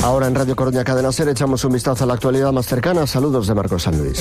Ahora en Radio Coruña Cadena SER echamos un vistazo a la actualidad más cercana. Saludos de Marcos San Luis.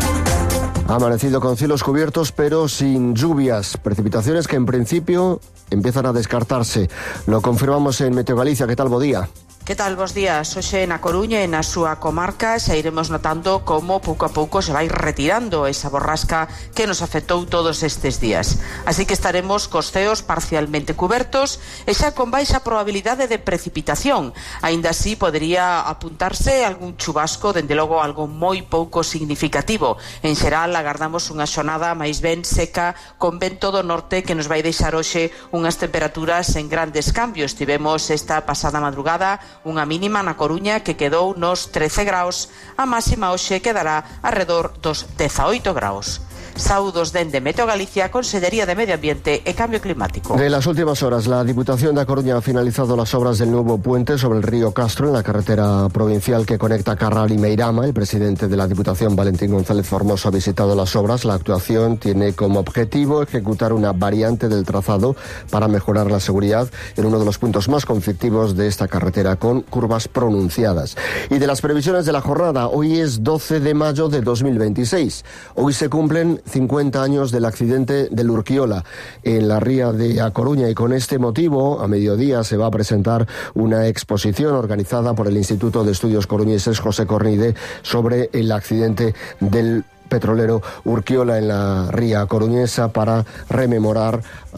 Ha amanecido con cielos cubiertos pero sin lluvias, precipitaciones que en principio empiezan a descartarse. Lo confirmamos en Meteo Galicia. ¿Qué tal, bo día? Que tal, bos días? Hoxe na Coruña e na súa comarca xa iremos notando como pouco a pouco se vai retirando esa borrasca que nos afectou todos estes días. Así que estaremos cos ceos parcialmente cubertos e xa con baixa probabilidade de precipitación. Aínda así podería apuntarse algún chubasco, dende logo algo moi pouco significativo. En xeral agardamos unha xornada máis ben seca con vento do norte que nos vai deixar hoxe unhas temperaturas en grandes cambios. Tivemos esta pasada madrugada unha mínima na Coruña que quedou nos 13 graus, a máxima hoxe quedará arredor dos 18 graus. Saúdos dende Meteo Galicia, Consellería de Medio Ambiente e Cambio Climático. De las últimas horas, la Diputación de A Coruña ha finalizado las obras del nuevo puente sobre el río Castro en la carretera provincial que conecta Carral y Meirama. El presidente de la Diputación, Valentín González Formoso, ha visitado las obras. La actuación tiene como objetivo ejecutar una variante del trazado para mejorar la seguridad en uno de los puntos más conflictivos de esta carretera, con curvas pronunciadas. Y de las previsiones de la jornada, hoy es 12 de mayo de 2026. Hoy se cumplen 50 años del accidente del Urquiola en la ría de A Coruña, y con este motivo a mediodía se va a presentar una exposición organizada por el Instituto de Estudios Coruñeses José Cornide sobre el accidente del petrolero Urquiola en la ría coruñesa, para rememorar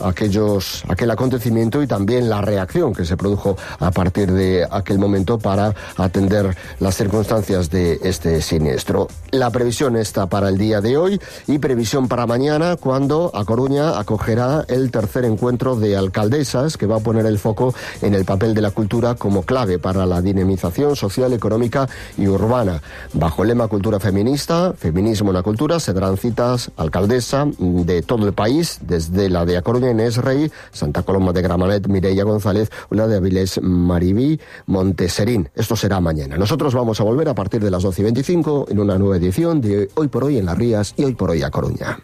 aquel acontecimiento y también la reacción que se produjo a partir de aquel momento para atender las circunstancias de este siniestro. La previsión está para el día de hoy y previsión para mañana, cuando A Coruña acogerá el tercer encuentro de alcaldesas, que va a poner el foco en el papel de la cultura como clave para la dinamización social, económica y urbana. Bajo el lema Cultura Feminista, Feminismo en la Cultura, se darán citas alcaldesa de todo el país, desde la de A Coruña, Inés Rey, Santa Coloma de Gramenet, Mireia González, o la de Avilés, Maribí Monteserín. Esto será mañana. Nosotros vamos a volver a partir de las 12:25 en una nueva edición de Hoy por Hoy en las Rías y Hoy por Hoy A Coruña.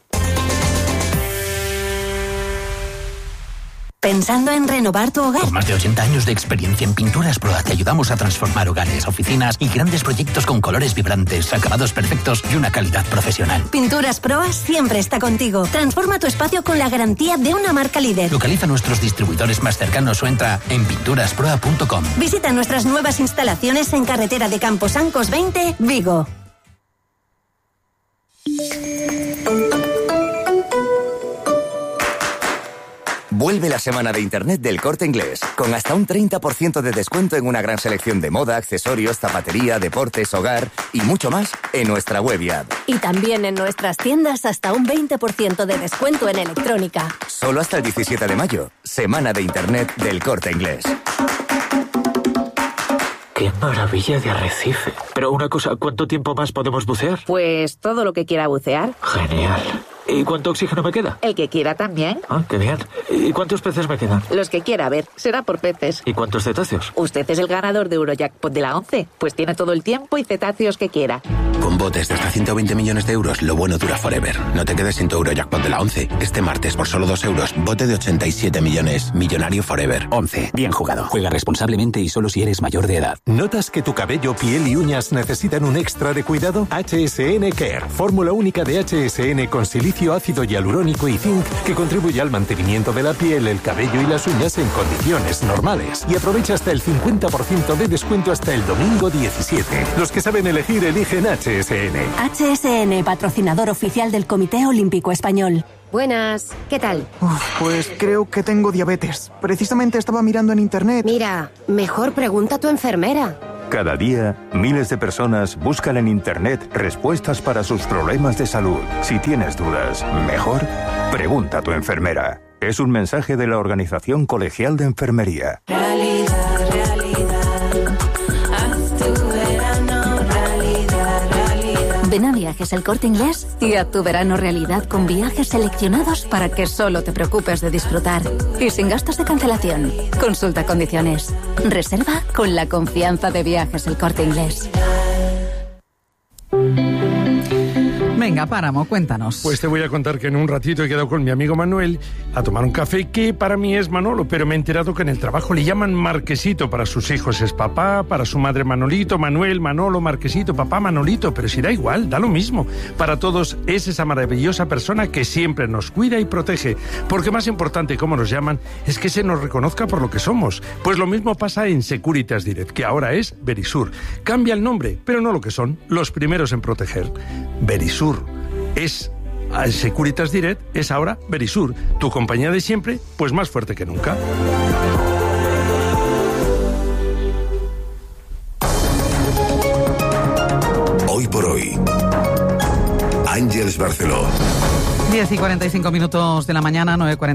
¿Pensando en renovar tu hogar? Con más de 80 años de experiencia en Pinturas Proa, te ayudamos a transformar hogares, oficinas y grandes proyectos con colores vibrantes, acabados perfectos y una calidad profesional. Pinturas Proa siempre está contigo. Transforma tu espacio con la garantía de una marca líder. Localiza nuestros distribuidores más cercanos o entra en pinturasproa.com. Visita nuestras nuevas instalaciones en carretera de Camposancos 20, Vigo. Vuelve la semana de Internet del Corte Inglés, con hasta un 30% de descuento en una gran selección de moda, accesorios, zapatería, deportes, hogar y mucho más en nuestra web y app. Y también en nuestras tiendas hasta un 20% de descuento en electrónica. Solo hasta el 17 de mayo, semana de Internet del Corte Inglés. ¡Qué maravilla de arrecife! Pero una cosa, ¿cuánto tiempo más podemos bucear? Pues todo lo que quiera bucear. Genial. ¿Y cuánto oxígeno me queda? El que quiera también. Ah, qué bien. ¿Y cuántos peces me quedan? Los que quiera, a ver, será por peces. ¿Y cuántos cetáceos? Usted es el ganador de Eurojackpot de la 11, pues tiene todo el tiempo y cetáceos que quiera. Con botes de hasta 120 millones de euros, lo bueno dura forever. No te quedes sin tu Eurojackpot de la 11. Este martes, por solo 2 euros, bote de 87 millones. Millonario forever. 11. Bien jugado. Juega responsablemente y solo si eres mayor de edad. ¿Notas que tu cabello, piel y uñas necesitan un extra de cuidado? HSN Care. Fórmula única de HSN con silicio, ácido hialurónico y zinc, que contribuye al mantenimiento de la piel, el cabello y las uñas en condiciones normales. Y aprovecha hasta el 50% de descuento hasta el domingo 17. Los que saben elegir, eligen HSN. HSN, patrocinador oficial del Comité Olímpico Español. Buenas, ¿qué tal? Pues creo que tengo diabetes. Precisamente estaba mirando en internet. Mira, mejor pregunta a tu enfermera. Cada día, miles de personas buscan en Internet respuestas para sus problemas de salud. Si tienes dudas, mejor pregunta a tu enfermera. Es un mensaje de la Organización Colegial de Enfermería. Realidad, realidad, haz tu verano, realidad, realidad. Ven a Viajes El Corte Inglés y haz tu verano realidad con viajes seleccionados para que solo te preocupes de disfrutar y sin gastos de cancelación. Consulta condiciones. Reserva con la confianza de Viajes El Corte Inglés. Venga, Páramo, cuéntanos. Pues te voy a contar que en un ratito he quedado con mi amigo Manuel a tomar un café, que para mí es Manolo, pero me he enterado que en el trabajo le llaman Marquesito. Para sus hijos es papá, para su madre Manolito, Manuel, Manolo, Marquesito, papá, Manolito, pero si da igual, da lo mismo. Para todos es esa maravillosa persona que siempre nos cuida y protege, porque más importante como nos llaman es que se nos reconozca por lo que somos. Pues lo mismo pasa en Securitas Direct, que ahora es Verisur. Cambia el nombre, pero no lo que son, los primeros en proteger. Verisur es... Securitas Direct es ahora Verisur, tu compañía de siempre, pues más fuerte que nunca. Hoy por hoy, Ángeles Barceló. 10:45 de la mañana,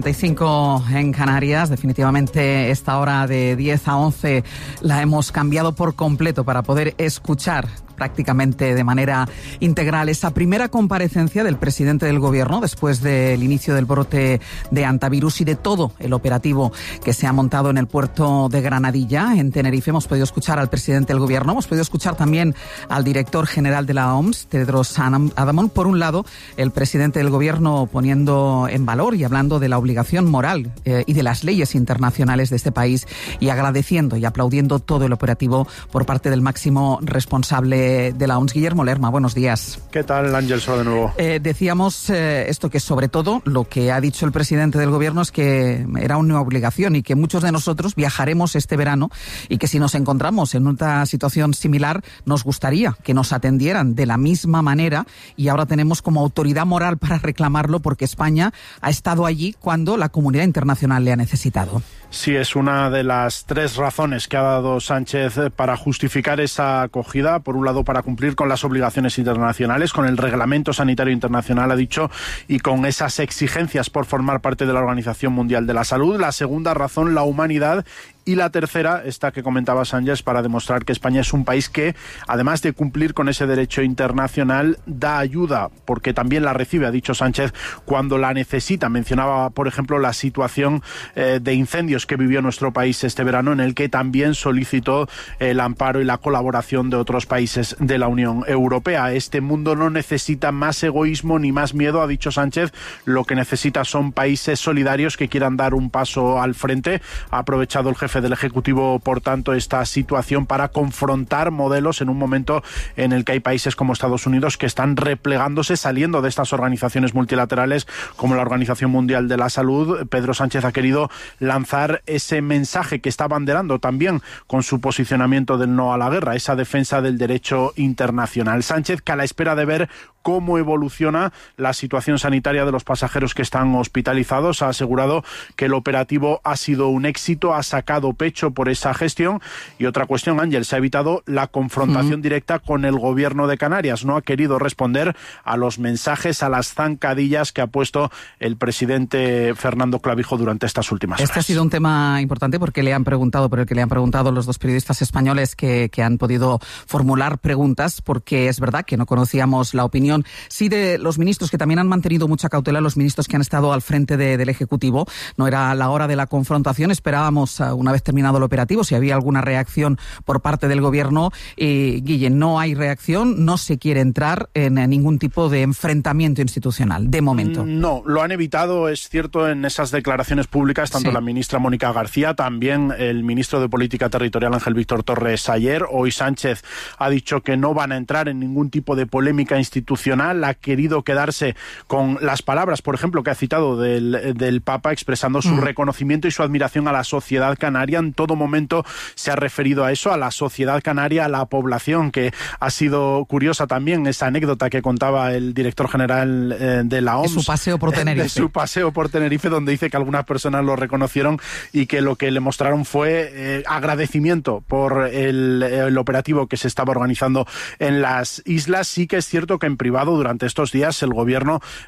9:45 en Canarias. Definitivamente esta hora de 10 a 11 la hemos cambiado por completo para poder escuchar prácticamente de manera integral esa primera comparecencia del presidente del Gobierno después del inicio del brote de hantavirus y de todo el operativo que se ha montado en el puerto de Granadilla, en Tenerife. Hemos podido escuchar al presidente del Gobierno, hemos podido escuchar también al director general de la OMS, Tedros Adhanom. Por un lado, el presidente del Gobierno poniendo en valor y hablando de la obligación moral y de las leyes internacionales de este país, y agradeciendo y aplaudiendo todo el operativo por parte del máximo responsable de la OMS. Guillermo Lerma, buenos días. ¿Qué tal, Ángel? Solo de nuevo. Decíamos esto, que sobre todo lo que ha dicho el presidente del Gobierno es que era una obligación y que muchos de nosotros viajaremos este verano y que si nos encontramos en una situación similar nos gustaría que nos atendieran de la misma manera, y ahora tenemos como autoridad moral para reclamarlo porque España ha estado allí cuando la comunidad internacional le ha necesitado. Sí, es una de las tres razones que ha dado Sánchez para justificar esa acogida. Por un lado, para cumplir con las obligaciones internacionales, con el Reglamento Sanitario Internacional, ha dicho, y con esas exigencias por formar parte de la Organización Mundial de la Salud. La segunda razón, la humanidad. Y la tercera, esta que comentaba Sánchez, para demostrar que España es un país que, además de cumplir con ese derecho internacional, da ayuda, porque también la recibe, ha dicho Sánchez, cuando la necesita. Mencionaba, por ejemplo, la situación de incendios que vivió nuestro país este verano, en el que también solicitó el amparo y la colaboración de otros países de la Unión Europea. Este mundo no necesita más egoísmo ni más miedo, ha dicho Sánchez. Lo que necesita son países solidarios que quieran dar un paso al frente. Ha aprovechado el jefe del Ejecutivo, por tanto, esta situación para confrontar modelos en un momento en el que hay países como Estados Unidos que están replegándose, saliendo de estas organizaciones multilaterales como la Organización Mundial de la Salud. Pedro Sánchez ha querido lanzar ese mensaje que está abanderando también con su posicionamiento del no a la guerra, esa defensa del derecho internacional. Sánchez, que a la espera de ver cómo evoluciona la situación sanitaria de los pasajeros que están hospitalizados, ha asegurado que el operativo ha sido un éxito, ha sacado pecho por esa gestión. Y otra cuestión, Ángel, se ha evitado la confrontación directa con el Gobierno de Canarias. No ha querido responder a los mensajes, a las zancadillas que ha puesto el presidente Fernando Clavijo durante estas últimas horas. Este ha sido un tema importante porque le han preguntado, por el que le han preguntado los dos periodistas españoles que han podido formular preguntas, porque es verdad que no conocíamos la opinión, sí, de los ministros, que también han mantenido mucha cautela, los ministros que han estado al frente del Ejecutivo. No era la hora de la confrontación, esperábamos, una vez terminado el operativo, si había alguna reacción por parte del Gobierno. Guille, no hay reacción, no se quiere entrar en ningún tipo de enfrentamiento institucional, de momento. No, lo han evitado, es cierto, en esas declaraciones públicas, tanto la ministra Mónica García, también el ministro de Política Territorial Ángel Víctor Torres ayer. Hoy Sánchez ha dicho que no van a entrar en ningún tipo de polémica institucional. Ha querido quedarse con las palabras, por ejemplo, que ha citado del Papa, expresando su reconocimiento y su admiración a la sociedad canaria. En todo momento se ha referido a eso, a la sociedad canaria, a la población, que ha sido curiosa también esa anécdota que contaba el director general de la OMS. De su paseo por Tenerife. De su paseo por Tenerife, donde dice que algunas personas lo reconocieron y que lo que le mostraron fue agradecimiento por el operativo que se estaba organizando en las islas. Sí que es cierto que en privado durante estos días el Gobierno